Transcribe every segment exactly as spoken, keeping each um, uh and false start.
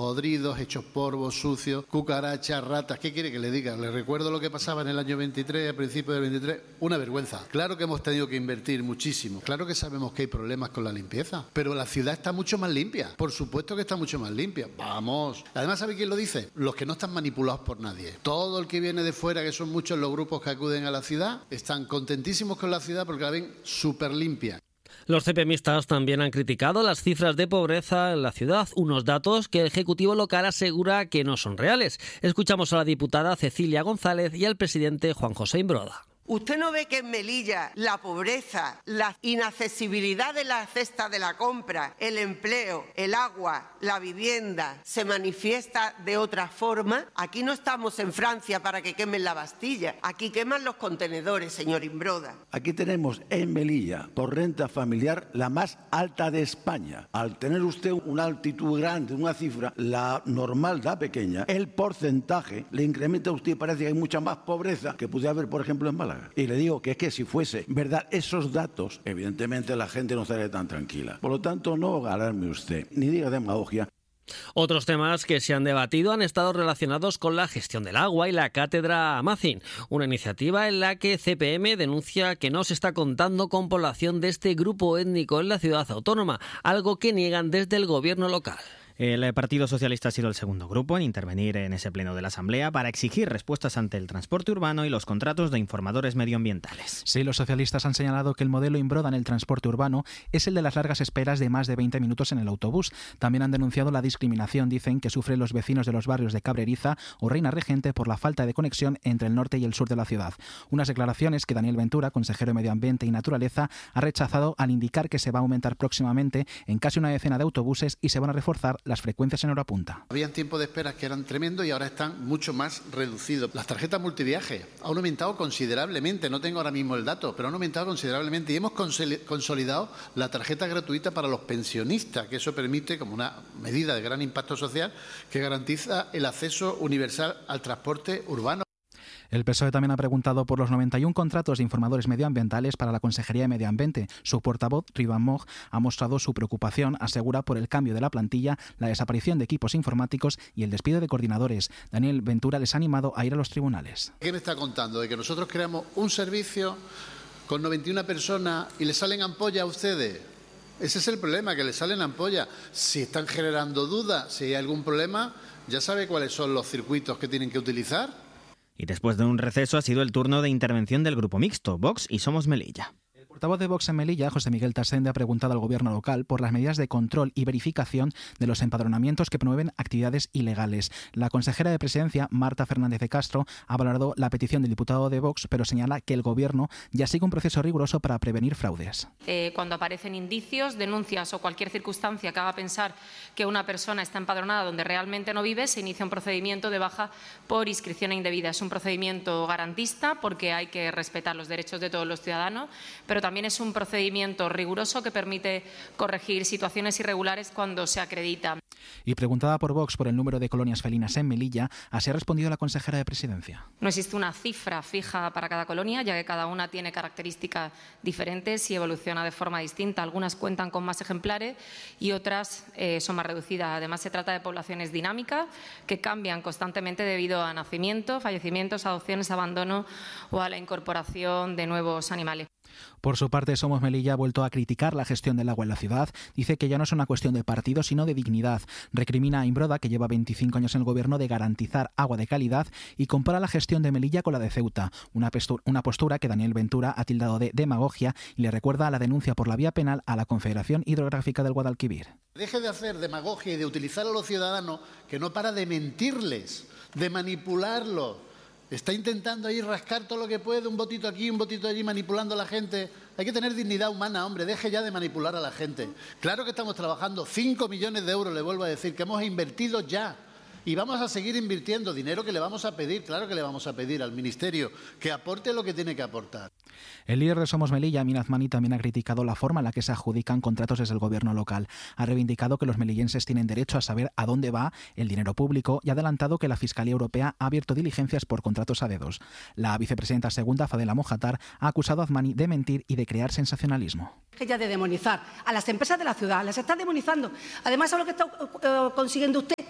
podridos, hechos polvo, sucios, cucarachas, ratas. ¿Qué quiere que le diga? Le recuerdo lo que pasaba en el año veintitrés, a principios del veintitrés. Una vergüenza. Claro que hemos tenido que invertir muchísimo. Claro que sabemos que hay problemas con la limpieza. Pero la ciudad está mucho más limpia. Por supuesto que está mucho más limpia. Vamos. Además, ¿sabe quién lo dice? Los que no están manipulados por nadie. Todo el que viene de fuera, que son muchos los grupos que acuden a la ciudad, están contentísimos con la ciudad porque la ven súper limpia. Los cepemistas también han criticado las cifras de pobreza en la ciudad, unos datos que el Ejecutivo local asegura que no son reales. Escuchamos a la diputada Cecilia González y al presidente Juan José Imbroda. ¿Usted no ve que en Melilla la pobreza, la inaccesibilidad de la cesta de la compra, el empleo, el agua, la vivienda se manifiesta de otra forma? Aquí no estamos en Francia para que quemen la Bastilla, aquí queman los contenedores, señor Imbroda. Aquí tenemos en Melilla, por renta familiar, la más alta de España. Al tener usted una altitud grande, una cifra, la normal da pequeña, el porcentaje le incrementa a usted y parece que hay mucha más pobreza que puede haber, por ejemplo, en Málaga. Y le digo que es que si fuese verdad esos datos, evidentemente la gente no estaría tan tranquila. Por lo tanto, no alarme usted, ni diga demagogia. Otros temas que se han debatido han estado relacionados con la gestión del agua y la cátedra Amacin, una iniciativa en la que C P M denuncia que no se está contando con población de este grupo étnico en la ciudad autónoma, algo que niegan desde el gobierno local. El Partido Socialista ha sido el segundo grupo en intervenir en ese pleno de la Asamblea para exigir respuestas ante el transporte urbano y los contratos de informadores medioambientales. Sí, los socialistas han señalado que el modelo Imbroda en el transporte urbano es el de las largas esperas de más de veinte minutos en el autobús. También han denunciado la discriminación, dicen, que sufren los vecinos de los barrios de Cabreriza o Reina Regente por la falta de conexión entre el norte y el sur de la ciudad. Unas declaraciones que Daniel Ventura, consejero de Medio Ambiente y Naturaleza, ha rechazado al indicar que se va a aumentar próximamente en casi una decena de autobuses y se van a reforzar las frecuencias en hora punta. Habían tiempos de espera que eran tremendos y ahora están mucho más reducidos. Las tarjetas multiviaje han aumentado considerablemente, no tengo ahora mismo el dato, pero han aumentado considerablemente y hemos consolidado la tarjeta gratuita para los pensionistas, que eso permite, como una medida de gran impacto social, que garantiza el acceso universal al transporte urbano. El P S O E también ha preguntado por los noventa y uno contratos de informadores medioambientales para la Consejería de Medio Ambiente. Su portavoz, Rivan Mog, ha mostrado su preocupación, asegura, por el cambio de la plantilla, la desaparición de equipos informáticos y el despido de coordinadores. Daniel Ventura les ha animado a ir a los tribunales. ¿Qué me está contando? De que nosotros creamos un servicio con noventa y una personas y le salen ampollas a ustedes. Ese es el problema, que le salen ampollas. Si están generando dudas, si hay algún problema, ya sabe cuáles son los circuitos que tienen que utilizar. Y después de un receso ha sido el turno de intervención del grupo mixto, Vox y Somos Melilla. El portavoz de Vox en Melilla, José Miguel Tasende, ha preguntado al gobierno local por las medidas de control y verificación de los empadronamientos que promueven actividades ilegales. La consejera de Presidencia, Marta Fernández de Castro, ha valorado la petición del diputado de Vox, pero señala que el gobierno ya sigue un proceso riguroso para prevenir fraudes. Eh, cuando aparecen indicios, denuncias o cualquier circunstancia que haga pensar que una persona está empadronada donde realmente no vive, se inicia un procedimiento de baja por inscripción indebida. Es un procedimiento garantista porque hay que respetar los derechos de todos los ciudadanos, pero también es un procedimiento riguroso que permite corregir situaciones irregulares cuando se acredita. Y preguntada por Vox por el número de colonias felinas en Melilla, así ha respondido la consejera de Presidencia. No existe una cifra fija para cada colonia, ya que cada una tiene características diferentes y evoluciona de forma distinta. Algunas cuentan con más ejemplares y otras eh, son más reducidas. Además, se trata de poblaciones dinámicas que cambian constantemente debido a nacimientos, fallecimientos, adopciones, abandono o a la incorporación de nuevos animales. Por su parte, Somos Melilla ha vuelto a criticar la gestión del agua en la ciudad. Dice que ya no es una cuestión de partido, sino de dignidad. Recrimina a Imbroda, que lleva veinticinco años en el gobierno, de garantizar agua de calidad y compara la gestión de Melilla con la de Ceuta. Una, una postura que Daniel Ventura ha tildado de demagogia y le recuerda a la denuncia por la vía penal a la Confederación Hidrográfica del Guadalquivir. Deje de hacer demagogia y de utilizar a los ciudadanos, que no para de mentirles, de manipularlos. Está intentando ahí rascar todo lo que puede, un botito aquí, un botito allí, manipulando a la gente. Hay que tener dignidad humana, hombre, deje ya de manipular a la gente. Claro que estamos trabajando, cinco millones de euros, le vuelvo a decir, que hemos invertido ya. Y vamos a seguir invirtiendo dinero que le vamos a pedir, claro que le vamos a pedir al Ministerio que aporte lo que tiene que aportar. El líder de Somos Melilla, Amin Azmani, también ha criticado la forma en la que se adjudican contratos desde el gobierno local. Ha reivindicado que los melillenses tienen derecho a saber a dónde va el dinero público y ha adelantado que la Fiscalía Europea ha abierto diligencias por contratos a dedos. La vicepresidenta segunda, Fadela Mojatar, ha acusado a Azmani de mentir y de crear sensacionalismo. Ya de demonizar a las empresas de la ciudad, las está demonizando. Además, ¿sabe lo que está uh, consiguiendo usted?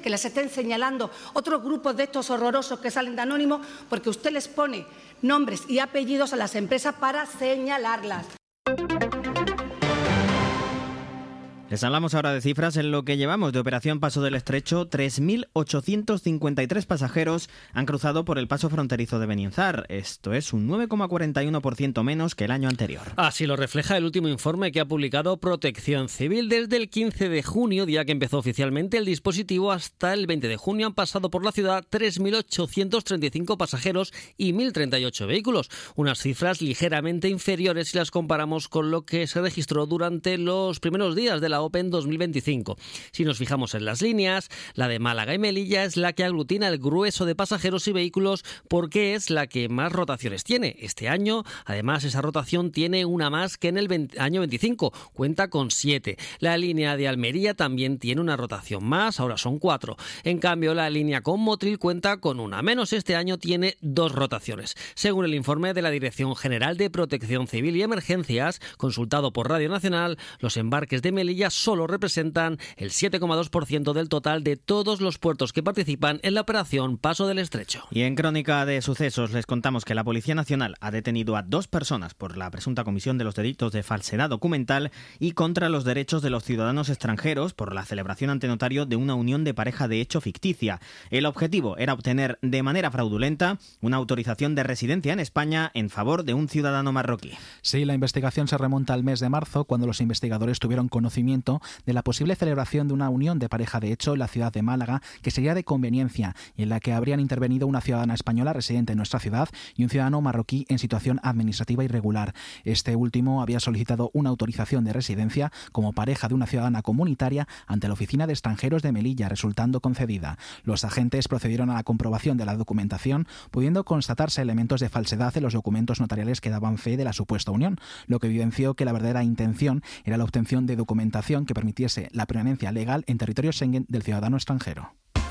que les estén señalando otros grupos de estos horrorosos que salen de Anónimos, porque usted les pone nombres y apellidos a las empresas para señalarlas. Les hablamos ahora de cifras. En lo que llevamos de Operación Paso del Estrecho, tres mil ochocientos cincuenta y tres pasajeros han cruzado por el paso fronterizo de Benienzar. Esto es un nueve coma cuarenta y uno por ciento menos que el año anterior. Así lo refleja el último informe que ha publicado Protección Civil. Desde el quince de junio, día que empezó oficialmente el dispositivo, hasta el veinte de junio han pasado por la ciudad tres mil ochocientos treinta y cinco pasajeros y mil treinta y ocho vehículos. Unas cifras ligeramente inferiores si las comparamos con lo que se registró durante los primeros días de la Open dos mil veinticinco. Si nos fijamos en las líneas, la de Málaga y Melilla es la que aglutina el grueso de pasajeros y vehículos porque es la que más rotaciones tiene. Este año, además, esa rotación tiene una más que en el veinte, año veinticinco, cuenta con siete. La línea de Almería también tiene una rotación más, ahora son cuatro. En cambio, la línea con Motril cuenta con una menos, este año tiene dos rotaciones. Según el informe de la Dirección General de Protección Civil y Emergencias, consultado por Radio Nacional, los embarques de Melilla solo representan el siete coma dos por ciento del total de todos los puertos que participan en la operación Paso del Estrecho. Y en crónica de sucesos les contamos que la Policía Nacional ha detenido a dos personas por la presunta comisión de los delitos de falsedad documental y contra los derechos de los ciudadanos extranjeros por la celebración ante notario de una unión de pareja de hecho ficticia. El objetivo era obtener de manera fraudulenta una autorización de residencia en España en favor de un ciudadano marroquí. Sí, la investigación se remonta al mes de marzo, cuando los investigadores tuvieron conocimiento de la posible celebración de una unión de pareja de hecho en la ciudad de Málaga, que sería de conveniencia y en la que habrían intervenido una ciudadana española residente en nuestra ciudad y un ciudadano marroquí en situación administrativa irregular. Este último había solicitado una autorización de residencia como pareja de una ciudadana comunitaria ante la Oficina de Extranjeros de Melilla, resultando concedida. Los agentes procedieron a la comprobación de la documentación, pudiendo constatarse elementos de falsedad en los documentos notariales que daban fe de la supuesta unión, lo que evidenció que la verdadera intención era la obtención de documentación que permitiese la permanencia legal en territorio Schengen del ciudadano extranjero.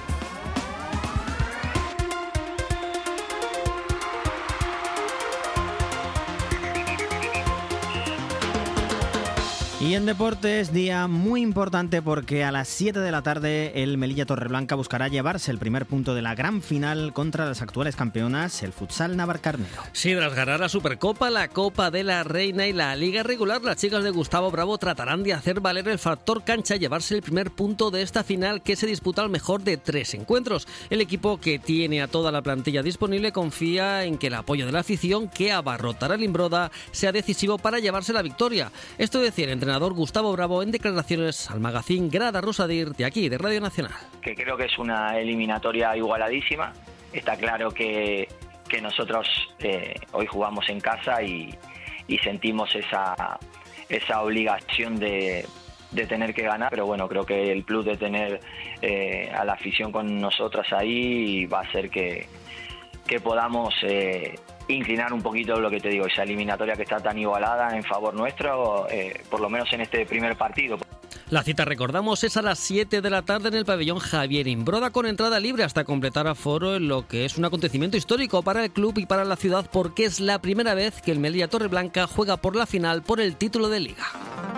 Y en deportes, día muy importante porque a las siete de la tarde el Melilla Torreblanca buscará llevarse el primer punto de la gran final contra las actuales campeonas, el futsal Navalcarnero. Sí, tras ganar la Supercopa, la Copa de la Reina y la Liga Regular, las chicas de Gustavo Bravo tratarán de hacer valer el factor cancha y llevarse el primer punto de esta final que se disputa al mejor de tres encuentros. El equipo, que tiene a toda la plantilla disponible, confía en que el apoyo de la afición, que abarrotará el Imbroda, sea decisivo para llevarse la victoria. Esto decía el entrenador Gustavo Bravo en declaraciones al magazín Grada Rosadir de aquí, de Radio Nacional. Que creo que es una eliminatoria igualadísima. Está claro que, que nosotros eh, hoy jugamos en casa y, y sentimos esa, esa obligación de, de tener que ganar, pero bueno, creo que el plus de tener eh, a la afición con nosotras ahí va a hacer que, que podamos eh, inclinar un poquito lo que te digo, esa eliminatoria que está tan igualada en favor nuestro, eh, por lo menos en este primer partido. La cita, recordamos, es a las siete de la tarde en el pabellón Javier Imbroda, con entrada libre hasta completar aforo, en lo que es un acontecimiento histórico para el club y para la ciudad, porque es la primera vez que el Melilla Torreblanca juega por la final por el título de Liga.